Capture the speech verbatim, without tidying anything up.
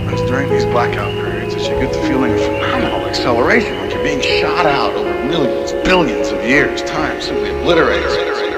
happens during these blackout periods is you get the feeling of phenomenal acceleration, like you're being shot out over millions, billions of years. Time simply obliterates.